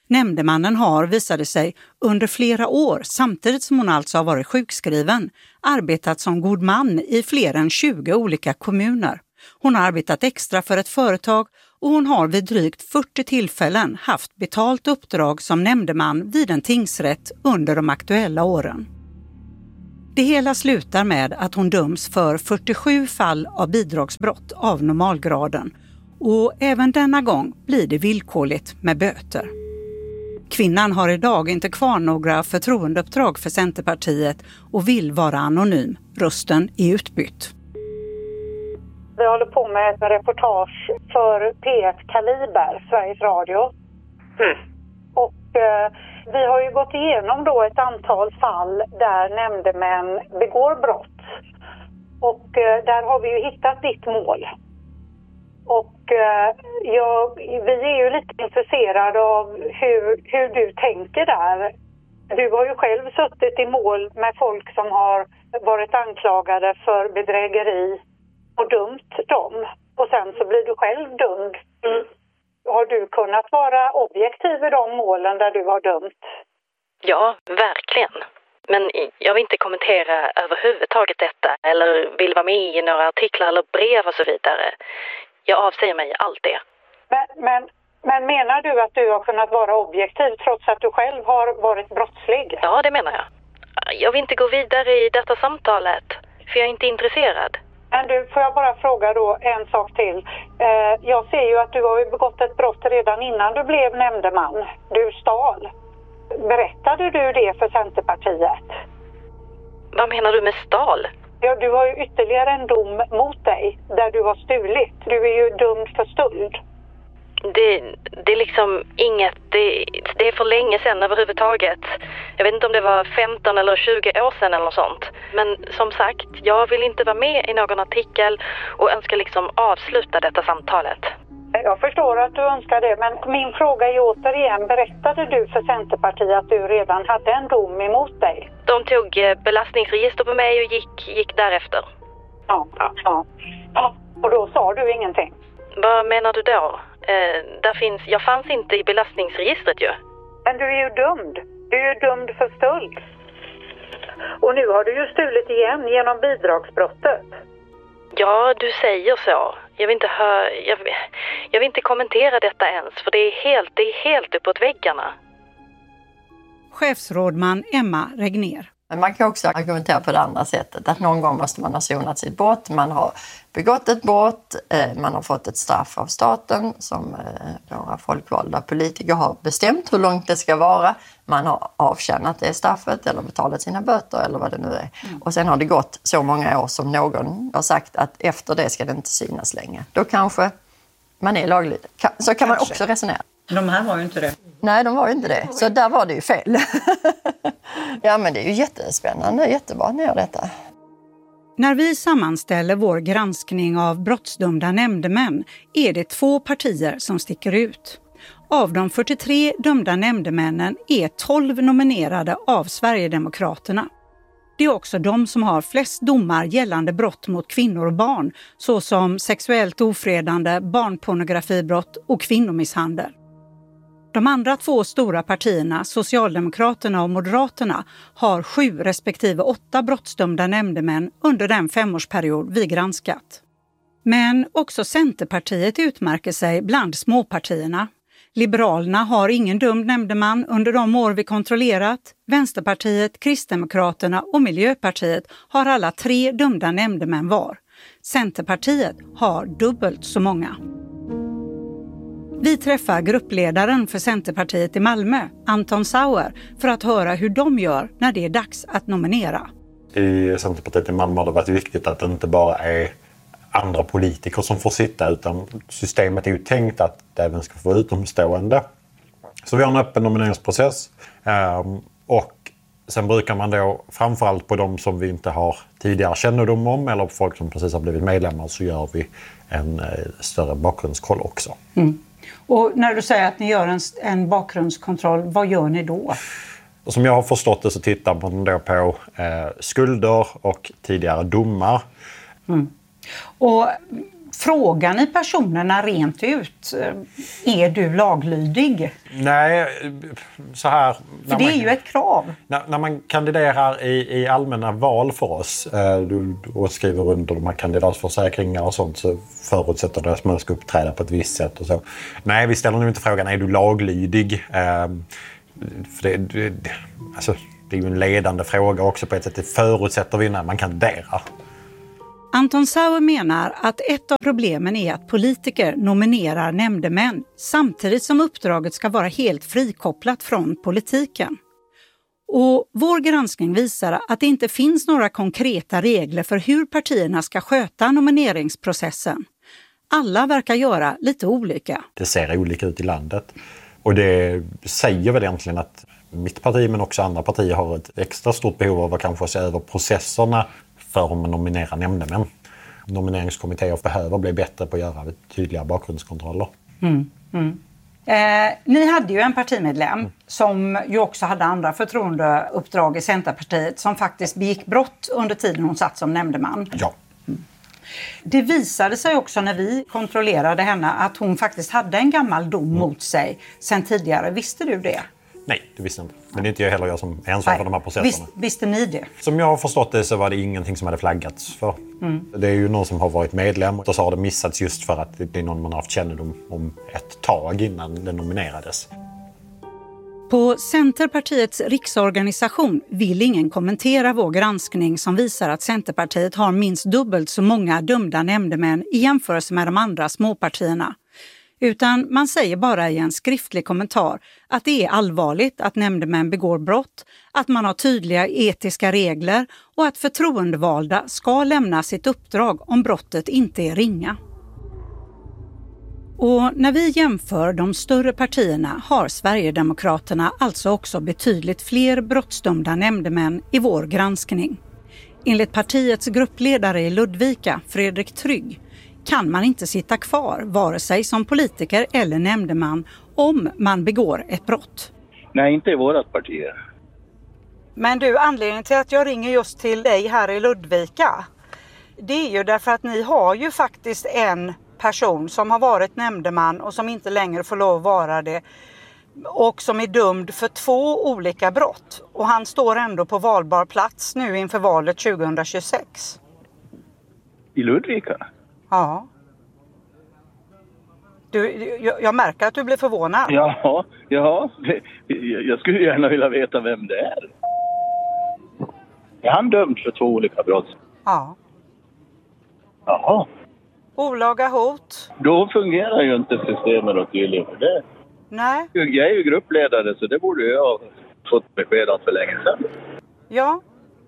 Nämndemannen har, visade sig, under flera år, samtidigt som hon alltså har varit sjukskriven, arbetat som god man i fler än tjugo olika kommuner. Hon har arbetat extra för ett företag och hon har vid drygt fyrtio tillfällen haft betalt uppdrag som nämndeman vid en tingsrätt under de aktuella åren. Det hela slutar med att hon döms för fyrtiosju fall av bidragsbrott av normalgraden och även denna gång blir det villkorligt med böter. Kvinnan har idag inte kvar några förtroendeuppdrag för Centerpartiet och vill vara anonym. Rösten är utbytt. Vi håller på med ett reportage för P ett Kaliber, Sveriges Radio. Mm. Och eh, vi har ju gått igenom då ett antal fall där nämndemän begår brott. Och eh, där har vi ju hittat ditt mål. Och eh, jag, vi är ju lite intresserade av hur, hur du tänker där. Du har ju själv suttit i mål med folk som har varit anklagade för bedrägeri och dömt dem. Och sen så blir du själv dömd. Mm. Har du kunnat vara objektiv i de målen där du har dömt? Ja, verkligen. Men jag vill inte kommentera överhuvudtaget detta eller vill vara med i några artiklar eller brev och så vidare. Jag avsäger mig allt det. Men, men, men menar du att du har kunnat vara objektiv trots att du själv har varit brottslig? Ja, det menar jag. Jag vill inte gå vidare i detta samtalet, för jag är inte intresserad. Men du, får jag bara fråga då en sak till. Eh, jag ser ju att du har ju begått ett brott redan innan du blev nämndeman. Du stal. Berättade du det för Centerpartiet? Vad menar du med stal? Ja, du har ju ytterligare en dom mot dig där du har stulit. Du är ju dömd för stöld. Det, det är liksom inget, det, det är för länge sedan överhuvudtaget. Jag vet inte om det var femton eller tjugo år sedan eller något sånt. Men som sagt, jag vill inte vara med i någon artikel och önskar liksom avsluta detta samtalet. Jag förstår att du önskar det, men min fråga är återigen, berättade du för Centerpartiet att du redan hade en dom emot dig? De tog belastningsregister på mig och gick, gick därefter. Ja, ja, ja. Ja, och då sa du ingenting? Vad menar du då? Eh, där finns, jag fanns inte i belastningsregistret ju. Men du är ju dömd. Du är ju dömd för stöld. Och nu har du ju stulit igen genom bidragsbrottet. Ja, du säger så. Jag vill inte höra, jag, jag vill inte kommentera detta ens, för det är helt, det är helt uppåt väggarna. Chefsrådman Emma Regner. Men man kan också argumentera på det andra sättet, att någon gång måste man ha sonat sitt brott, man har begått ett brott, man har fått ett straff av staten som våra folkvalda politiker har bestämt hur långt det ska vara. Man har avtjänat det straffet eller betalat sina böter eller vad det nu är. Mm. Och sen har det gått så många år som någon har sagt att efter det ska det inte synas längre. Då kanske man är laglydig. Så kan kanske man också resonera. De här var ju inte det. Nej, de var ju inte det. Så där var det ju fel. Ja, men det är ju jättespännande. Jättebra att ni gör detta. När vi sammanställer vår granskning av brottsdömda nämndemän är det två partier som sticker ut. Av de fyrtiotre dömda nämndemännen är tolv nominerade av Sverigedemokraterna. Det är också de som har flest domar gällande brott mot kvinnor och barn, såsom sexuellt ofredande, barnpornografibrott och kvinnomisshandel. De andra två stora partierna, Socialdemokraterna och Moderaterna, har sju respektive åtta brottsdömda nämndemän under den femårsperiod vi granskat. Men också Centerpartiet utmärker sig bland småpartierna. Liberalerna har ingen dömd nämndeman under de år vi kontrollerat. Vänsterpartiet, Kristdemokraterna och Miljöpartiet har alla tre dömda nämndemän var. Centerpartiet har dubbelt så många. Vi träffar gruppledaren för Centerpartiet i Malmö, Anton Sauer, för att höra hur de gör när det är dags att nominera. I Centerpartiet i Malmö har det varit viktigt att det inte bara är andra politiker som får sitta, utan systemet är ju tänkt att det även ska få utomstående. Så vi har en öppen nomineringsprocess och sen brukar man då framförallt på de som vi inte har tidigare kännedom om eller på folk som precis har blivit medlemmar så gör vi en större bakgrundskoll också. Mm. Och när du säger att ni gör en, en bakgrundskontroll, vad gör ni då? Som jag har förstått det så tittar man då på eh, skulder och tidigare domar. Mm. Och Frågar ni personerna rent ut, är du laglydig? Nej, så här... För det är ju ett krav. När, när man kandiderar i, i allmänna val för oss eh, du, och skriver under de här kandidatförsäkringar och sånt, så förutsätter det att man ska uppträda på ett visst sätt och så. Nej, vi ställer nog inte frågan, är du laglydig? Eh, för det, det, alltså, det är ju en ledande fråga också på ett sätt. Det förutsätter vi när man kandiderar. Anton Sauer menar att ett av problemen är att politiker nominerar nämndemän samtidigt som uppdraget ska vara helt frikopplat från politiken. Och vår granskning visar att det inte finns några konkreta regler för hur partierna ska sköta nomineringsprocessen. Alla verkar göra lite olika. Det ser olika ut i landet. Och det säger väl egentligen att mitt parti men också andra partier har ett extra stort behov av att kanske se över processerna för om man nominerar nämndemän. Nomineringskommittéer behöver bli bättre på att göra tydliga bakgrundskontroller. Mm, mm. Eh, ni hade ju en partimedlem mm. som ju också hade andra förtroendeuppdrag i Centerpartiet som faktiskt begick brott under tiden hon satt som nämndeman. Ja. Mm. Det visade sig också när vi kontrollerade henne att hon faktiskt hade en gammal dom mm. mot sig sen tidigare. Visste du det? Nej, det visste jag inte. Men det är inte jag heller jag som är ansvarig för de här processerna. Visst, visste ni det? Som jag har förstått det så var det ingenting som hade flaggats för. Mm. Det är ju någon som har varit medlem och så har det missats just för att det är någon man har haft kännedom om ett tag innan det nominerades. På Centerpartiets riksorganisation vill ingen kommentera vår granskning som visar att Centerpartiet har minst dubbelt så många dömda nämndemän i jämförelse med de andra småpartierna. Utan man säger bara i en skriftlig kommentar att det är allvarligt att nämndemän begår brott, att man har tydliga etiska regler och att förtroendevalda ska lämna sitt uppdrag om brottet inte är ringa. Och när vi jämför de större partierna har Sverigedemokraterna alltså också betydligt fler brottsdömda nämndemän i vår granskning. Enligt partiets gruppledare i Ludvika, Fredrik Trygg, kan man inte sitta kvar vare sig som politiker eller nämndeman om man begår ett brott. Nej, inte i vårat parti. Men du, anledningen till att jag ringer just till dig här i Ludvika, det är ju därför att ni har ju faktiskt en person som har varit nämndeman och som inte längre får lov att vara det och som är dömd för två olika brott. Och han står ändå på valbar plats nu inför valet tjugohundratjugosex. I Ludvika? Ja. Du, jag, jag märker att du blir förvånad. Ja, ja. Jag skulle gärna vilja veta vem det är. Är han dömd för två olika brott? Ja. Jaha. Olaga hot. Då fungerar ju inte systemet och tydligen för det. Nej. Jag är ju gruppledare så det borde jag ha fått besked om för länge sedan. Ja.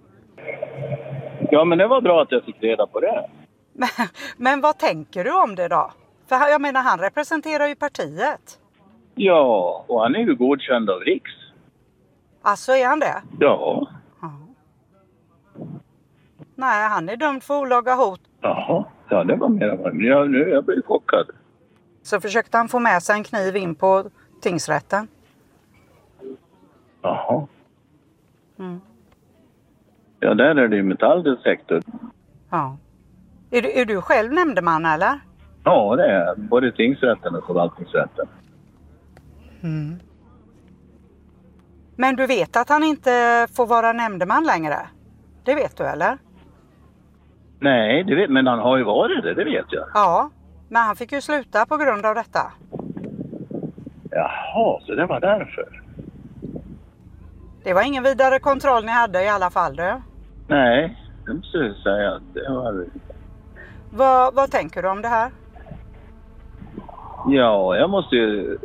Ja, men det var bra att jag fick reda på det. Men, men vad tänker du om det då? För jag menar, han representerar ju partiet. Ja, och han är ju godkänd av Riks. Alltså är han det? Ja. ja. Nej, han är dömd för olaga hot. Jaha, ja det var mer än jag, nu jag blir chockad. Så försökte han få med sig en kniv in på tingsrätten. Jaha. Mm. Ja, där är det ju metalldetektor. Ja. Är du, är du själv nämndeman eller? Ja, det är både tingsrätten och förvaltningsrätten. Mm. Men du vet att han inte får vara nämndeman längre? Det vet du eller? Nej, det vet, men han har ju varit det, det vet jag. Ja, men han fick ju sluta på grund av detta. Jaha, så det var därför. Det var ingen vidare kontroll ni hade i alla fall, du? Nej, det måste jag säga att det var... Vad, vad tänker du om det här? Ja, jag måste ju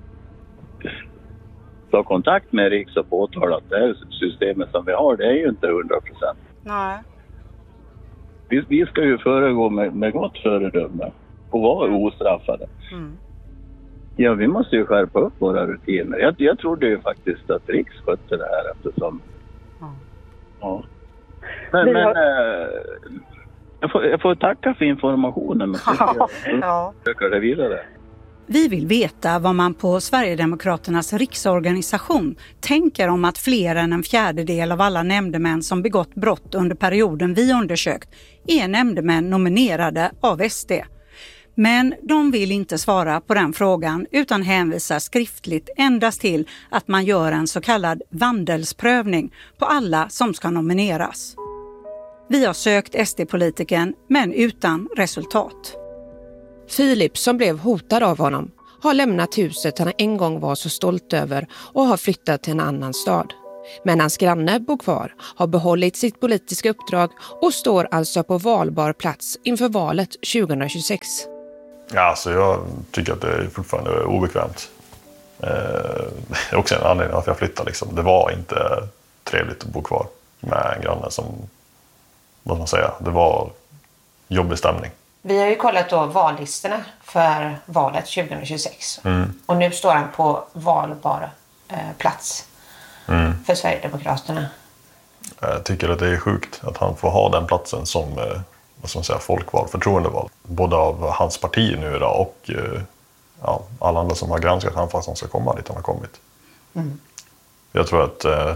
ta kontakt med Riks och påtala att det här systemet som vi har, det är ju inte hundra procent. Nej. Vi, vi ska ju föregå med, med gott föredöme och vara ostraffade. Mm. Ja, vi måste ju skärpa upp våra rutiner. Jag, jag trodde ju faktiskt att Riks skötte det här eftersom... Mm. Ja. Men, men har... äh, jag, får, jag får tacka för informationen. Ja, ja. Jag det vidare. Vi vill veta vad man på Sverigedemokraternas riksorganisation tänker om att fler än en fjärdedel av alla nämndemän som begått brott under perioden vi undersökt är nämndemän nominerade av S D. Men de vill inte svara på den frågan utan hänvisar skriftligt endast till att man gör en så kallad vandelsprövning på alla som ska nomineras. Vi har sökt S D-politikern men utan resultat. Filip, som blev hotad av honom, har lämnat huset han en gång var så stolt över och har flyttat till en annan stad. Men hans granne bor kvar, har behållit sitt politiska uppdrag och står alltså på valbar plats inför valet tjugohundratjugosex. Ja, alltså jag tycker att det är fortfarande obekvämt. Eh, det är också en anledning att jag flyttade. Liksom. Det var inte trevligt att bo kvar med en granne som, vad ska man säga, det var jobbig stämning. Vi har ju kollat då vallistorna för valet tjugohundratjugosex. Mm. Och nu står han på valbar eh, plats Mm. för Sverigedemokraterna. Jag tycker att det är sjukt att han får ha den platsen som, eh, vad ska man säga, folkvald, förtroendevald. Både av hans parti nu då och eh, ja, alla andra som har granskat han för att han ska komma dit han har kommit. Mm. Jag tror att eh,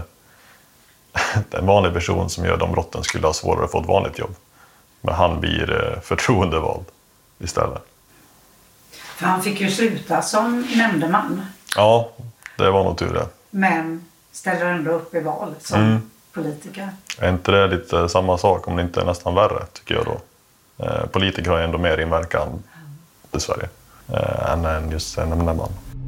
en vanlig person som gör de brotten skulle ha svårare att få ett vanligt jobb. Men han blir eh, förtroendevald istället. För han fick ju sluta som nämndeman. Ja, det var nog tur det. Men ställer ändå upp i val som Mm. politiker. Är inte det lite samma sak, om det inte är nästan värre, tycker jag då? Eh, politiker har ju ändå mer inverkan i Sverige eh, än, än just en nämndeman.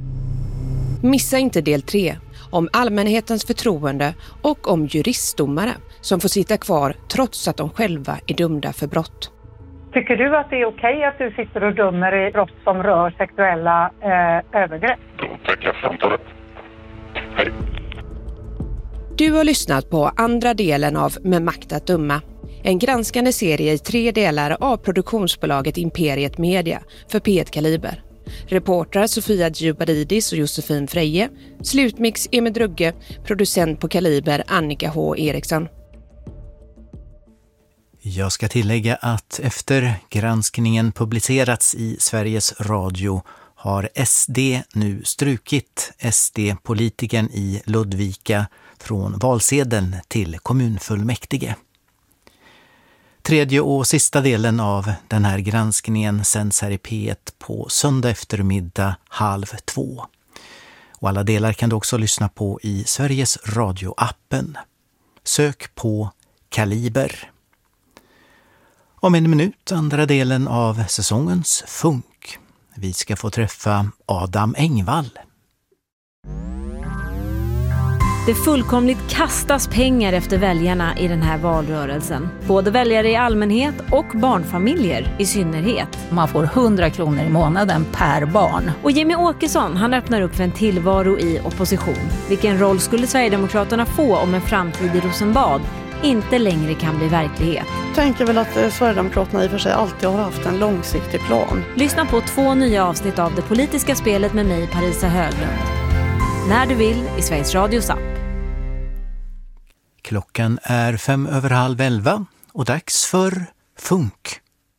Missa inte del tre om allmänhetens förtroende och om juristdomare som får sitta kvar trots att de själva är dömda för brott. Tycker du att det är okej att du sitter och dömer i brott som rör sexuella eh, övergrepp? Då tackar jag för samtalet. Hej. Du har lyssnat på andra delen av Med makt att döma. En granskande serie i tre delar av produktionsbolaget Imperiet Media för P ett Kaliber. Reportrar Sofia Djubaridis och Josefin Freje. Slutmix Emil Drugge. Producent på Kaliber Annika H. Eriksson. Jag ska tillägga att efter granskningen publicerats i Sveriges Radio har S D nu strukit S D-politikern i Ludvika från valsedeln till kommunfullmäktige. Tredje och sista delen av den här granskningen sänds här i P ett på söndag eftermiddag halv två. Och alla delar kan du också lyssna på i Sveriges Radio-appen. Sök på Kaliber. Om en minut andra delen av säsongens Funk. Vi ska få träffa Adam Engvall. Det fullkomligt kastas pengar efter väljarna i den här valrörelsen. Både väljare i allmänhet och barnfamiljer i synnerhet. Man får hundra kronor i månaden per barn. Och Jimmy Åkesson, han öppnar upp för en tillvaro i opposition. Vilken roll skulle Sverigedemokraterna få om en framtid i Rosenbad inte längre kan bli verklighet? Jag tänker väl att Sverigedemokraterna i och för sig alltid har haft en långsiktig plan. Lyssna på två nya avsnitt av Det politiska spelet med mig, Parisa Höglund. När du vill i Sveriges Radios app. Klockan är fem över halv elva och dags för Funk.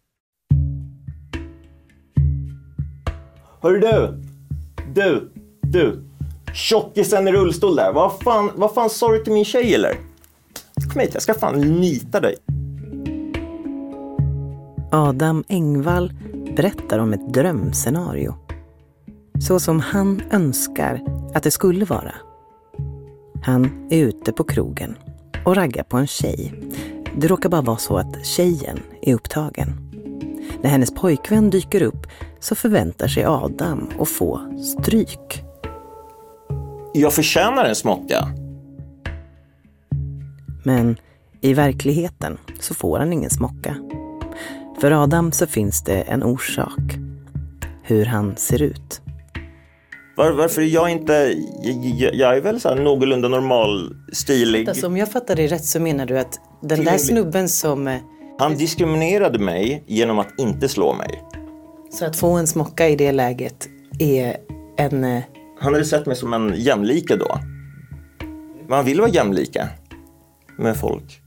Hörru du, du, du, tjockisen i rullstol där. Vad fan, vad fan sa du till min tjej eller? Kom hit, jag ska fan nita dig. Adam Engvall berättar om ett drömscenario. Så som han önskar att det skulle vara. Han är ute på krogen och raggar på en tjej. Det råkar bara vara så att tjejen är upptagen. När hennes pojkvän dyker upp så förväntar sig Adam att få stryk. Jag förtjänar en smocka. Men i verkligheten så får han ingen smocka. För Adam så finns det en orsak. Hur han ser ut. Var, varför är jag inte... Jag, jag är väl så här någorlunda normal, stilig. Alltså, om jag fattar det rätt så menar du att den där snubben som... Han diskriminerade mig genom att inte slå mig. Så att få en smocka i det läget är en... Han hade sett mig som en jämlika då. Man vill vara jämlika med folk.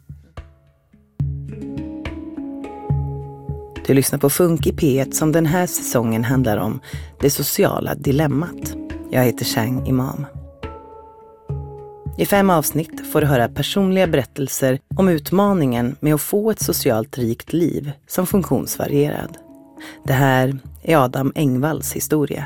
Du lyssnar på Funk i P ett som den här säsongen handlar om det sociala dilemmat. Jag heter Chang Imam. I fem avsnitt får du höra personliga berättelser om utmaningen med att få ett socialt rikt liv som funktionsvarierad. Det här är Adam Engvalls historia.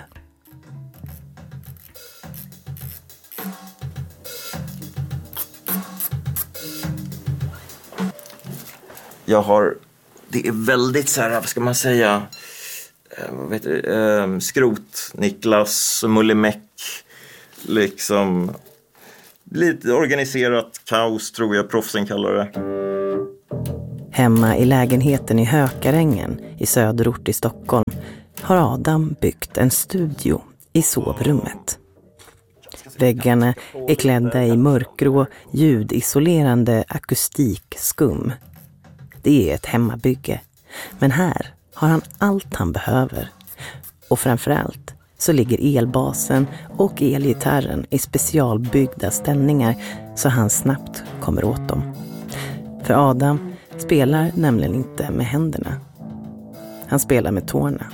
Jag har, det är väldigt så här, vad ska man säga, vad vet du, eh, skrot, Niklas, Mullimäck, liksom lite organiserat kaos tror jag proffsen kallar det. Hemma i lägenheten i Hökarängen i söderort i Stockholm har Adam byggt en studio i sovrummet. Väggarna är klädda i mörkgrå, ljudisolerande akustikskum. Det är ett hemmabygge, men här har han allt han behöver. Och framförallt så ligger elbasen och elgitarren i specialbyggda ställningar så han snabbt kommer åt dem. För Adam spelar nämligen inte med händerna. Han spelar med tårna.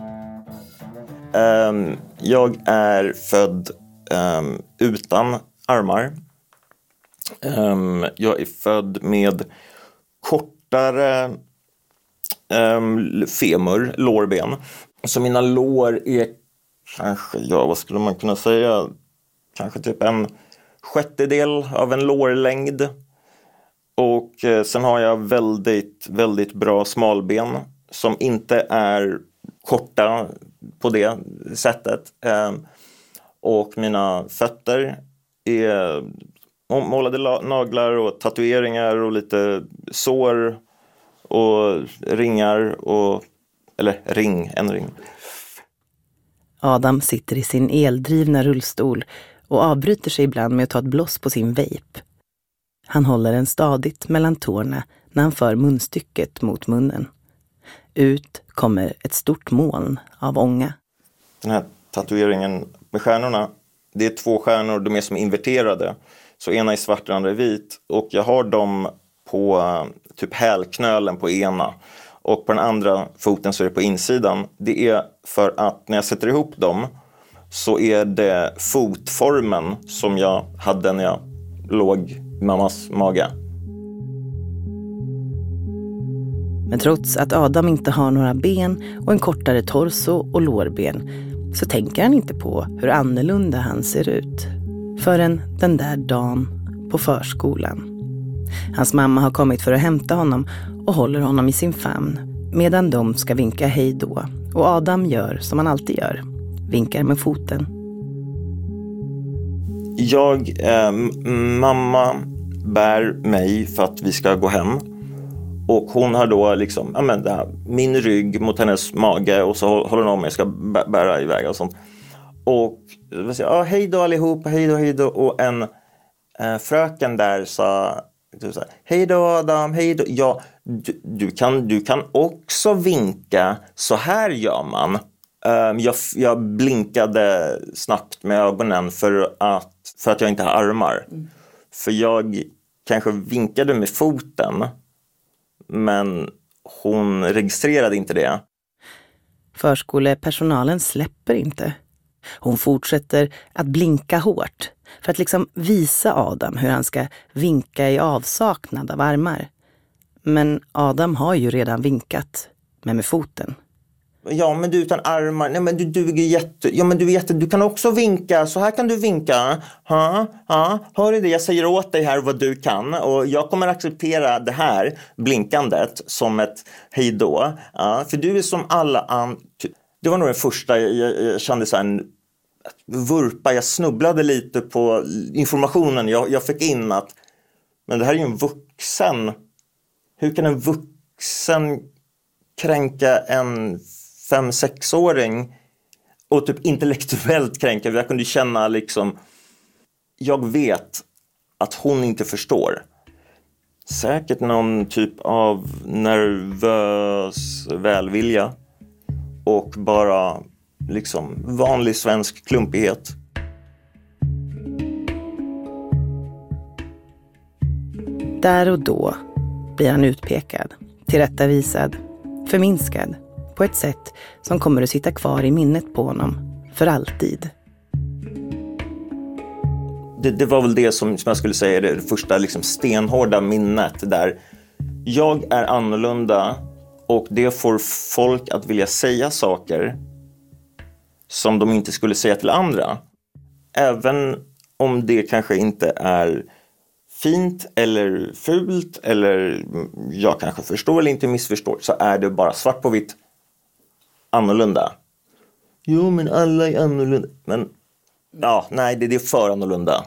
Um, jag är född um, utan armar. Um, jag är född med kortare um, femur, lårben. Så mina lår är kanske, ja vad skulle man kunna säga, kanske typ en sjättedel av en lårlängd. Och eh, sen har jag väldigt, väldigt bra smalben som inte är korta på det sättet. Eh, och mina fötter är målade naglar och tatueringar och lite sår och ringar och, eller ring, en ring. Adam sitter i sin eldrivna rullstol och avbryter sig ibland med att ta ett bloss på sin vape. Han håller den stadigt mellan tårna när han för munstycket mot munnen. Ut kommer ett stort moln av ånga. Den här tatueringen med stjärnorna, det är två stjärnor, de är som inverterade. Så ena är svart och andra är vit. Och jag har dem på uh, typ hälknölen på ena. Och på den andra foten så är det på insidan. Det är för att när jag sätter ihop dem så är det fotformen som jag hade när jag låg i mammas mage. Men trots att Adam inte har några ben och en kortare torso och lårben så tänker han inte på hur annorlunda han ser ut. Förrän den där dagen på förskolan. Hans mamma har kommit för att hämta honom och håller honom i sin famn medan de ska vinka hej då. Och Adam gör som han alltid gör. Vinkar med foten. Jag, eh, mamma bär mig för att vi ska gå hem. Och hon har då liksom, ja men det här, min rygg mot hennes mage och så håller hon om mig, jag ska bära iväg och sånt. Och ja, hej då allihop, hej då, hej då. Och en eh, fröken där sa, så här, hej då Adam, hej då. Ja, du, du, kan, du kan också vinka, så här gör man. Um, jag, jag blinkade snabbt med ögonen för att, för att jag inte har armar. Mm. För jag kanske vinkade med foten, men hon registrerade inte det. Förskolepersonalen släpper inte. Hon fortsätter att blinka hårt för att liksom visa Adam hur han ska vinka i avsaknad av armar. Men Adam har ju redan vinkat, men med foten. Ja, men du utan armar. Nej, men du duger jätte... Ja, men du är jätte... Du kan också vinka. Så här kan du vinka. Ha, ha. Hör du det? Jag säger åt dig här vad du kan. Och jag kommer acceptera det här blinkandet som ett hej då. Ja, för du är som alla andra... Det var nog den första. Jag, jag kände så här en vurpa. Jag snubblade lite på informationen jag, jag fick in att... Men det här är ju en vuxen. Hur kan en vuxen kränka en fem sexåring och typ intellektuellt kränka? Jag kunde känna liksom, jag vet att hon inte förstår. Säkert någon typ av nervös välvilja och bara liksom vanlig svensk klumpighet. Där och då blir han utpekad, tillrättavisad, förminskad på ett sätt som kommer att sitta kvar i minnet på honom för alltid. Det, det var väl det som, som jag skulle säga är det första liksom stenhårda minnet där. Jag är annorlunda Och det får folk att vilja säga saker som de inte skulle säga till andra. Även om det kanske inte är fint eller fult eller jag kanske förstår eller inte missförstår, så är det bara svart på vitt annorlunda. Jo, men alla är annorlunda. Men ja, nej, det är för annorlunda.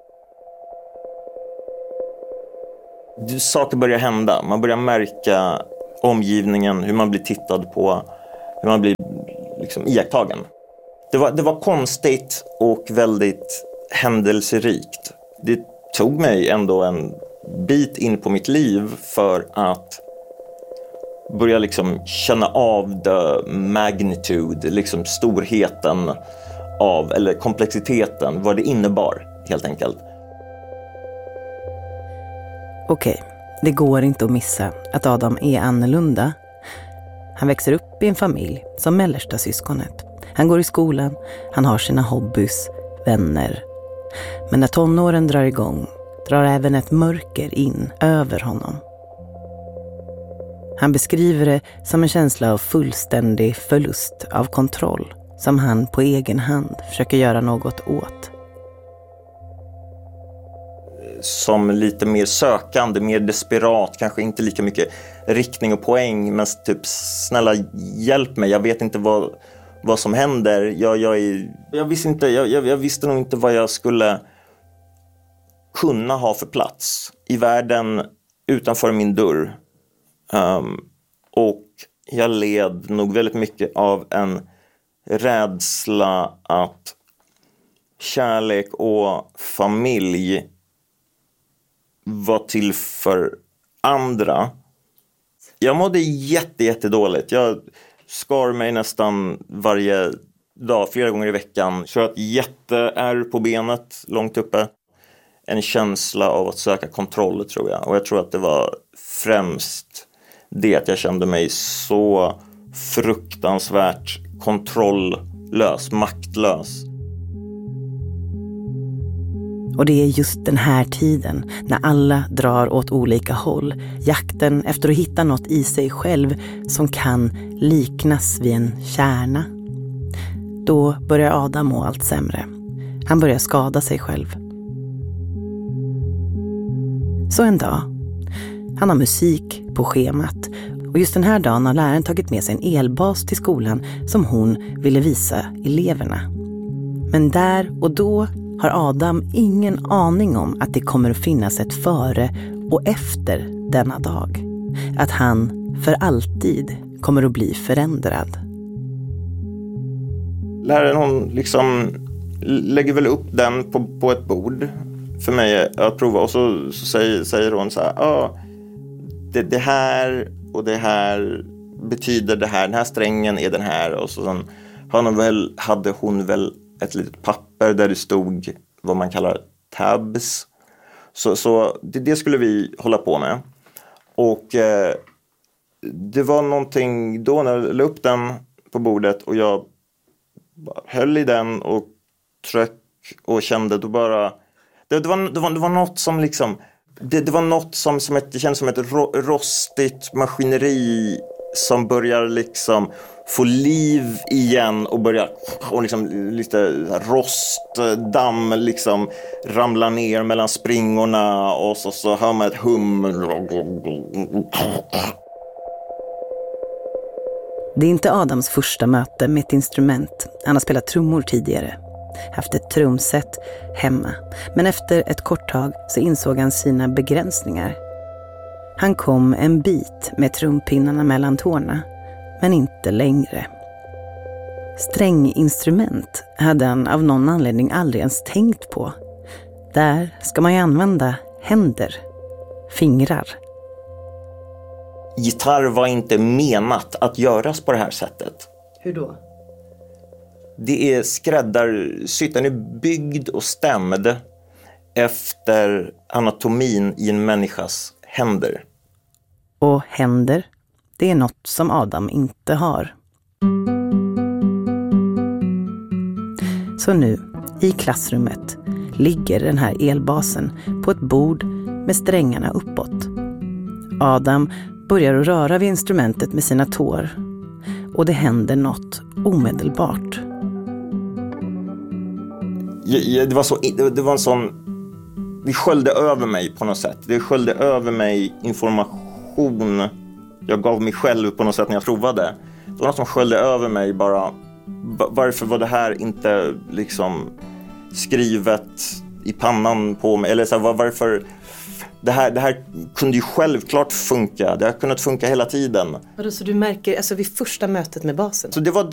Saker börjar hända. Man börjar märka omgivningen, hur man blir tittad på, hur man blir liksom iakttagen. Det var, det var konstigt och väldigt händelserikt. Det tog mig ändå en bit in på mitt liv för att börja liksom känna av the magnitude, liksom storheten av, eller komplexiteten, vad det innebar helt enkelt. Okej, det går inte att missa att Adam är annorlunda. Han växer upp i en familj som mellersta syskonet. Han går i skolan, han har sina hobbys, vänner. Men när tonåren drar igång drar även ett mörker in över honom. Han beskriver det som en känsla av fullständig förlust av kontroll som han på egen hand försöker göra något åt. Som lite mer sökande, mer desperat, kanske inte lika mycket riktning och poäng, men typ snälla hjälp mig, jag vet inte vad, vad som händer. Jag, jag, är, jag, visste inte, jag, jag, jag visste nog inte vad jag skulle kunna ha för plats i världen utanför min dörr. Um, och jag led nog väldigt mycket av en rädsla att kärlek och familj var till för andra. Jag mådde jätte, jätte dåligt. Jag skar mig nästan varje dag, flera gånger i veckan. Så ett jätteärr på benet långt uppe. En känsla av att söka kontroll, tror jag. Och jag tror att det var främst det att jag kände mig så fruktansvärt kontrolllös, maktlös. Och det är just den här tiden, när alla drar åt olika håll, jakten efter att hitta något i sig själv som kan liknas vid en kärna. Då börjar Adam må allt sämre. Han börjar skada sig själv. Så en dag, han har musik på schemat, och just den här dagen har läraren tagit med sig en elbas till skolan som hon ville visa eleverna. Men där och då har Adam ingen aning om att det kommer att finnas ett före och efter denna dag. Att han för alltid kommer att bli förändrad. Läraren, hon liksom lägger väl upp den på, på ett bord för mig att prova. Och så, så säger, säger hon så här, ah, det, det här och det här betyder det här. Den här strängen är den här. Och så sen hade hon väl, hade hon väl ett litet papper där det stod vad man kallar tabs. Så, så det, det skulle vi hålla på med. Och eh, det var någonting då när jag la upp den på bordet och jag höll i den och tryck och kände då bara det, det, var, det, var, det var något som liksom det, det var något som, som ett, det kändes som ett ro, rostigt maskineri som börjar liksom få liv igen och börjar och liksom lite rostdamm liksom ramlar ner mellan springorna och så, så hör man ett hum. Det är inte Adams första möte med ett instrument. Han har spelat trummor tidigare. Haft ett trumset hemma. Men efter ett kort tag så insåg han sina begränsningar. Han kom en bit med trumpinnarna mellan tårna, men inte längre. Stränginstrument hade han av någon anledning aldrig ens tänkt på. Där ska man ju använda händer, fingrar. Gitarr var inte menat att göras på det här sättet. Hur då? Det är skräddarsytt. Den är byggd och stämd efter anatomin i en människas händer. Och händer, det är något som Adam inte har. Så nu, i klassrummet, ligger den här elbasen på ett bord med strängarna uppåt. Adam börjar att röra vid instrumentet med sina tår. Och det händer något omedelbart. Det var, så, det var en sån... Det sköljde över mig på något sätt. Det sköljde över mig information jag gav mig själv på något sätt när jag provade. Det var något som sköljde över mig bara. Varför var det här inte liksom skrivet i pannan på mig? Eller så här, varför... Det här, det här kunde ju självklart funka. Det har kunnat funka hela tiden. Så du märker, alltså vid första mötet med basen? Så det var,